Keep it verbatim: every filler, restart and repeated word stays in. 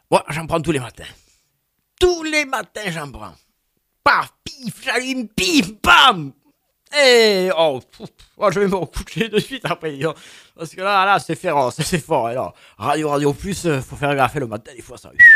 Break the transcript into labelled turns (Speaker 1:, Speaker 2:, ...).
Speaker 1: Moi, j'en prends tous les matins. Tous les matins, j'en prends. Paf, pif, j'allume, pif, bam. Et oh, pouf, oh, je vais me recoucher de suite après. Dis donc. Parce que là, là, c'est féroce, c'est fort. Alors, radio, radio plus, euh, faut faire gaffe le matin, des fois ça.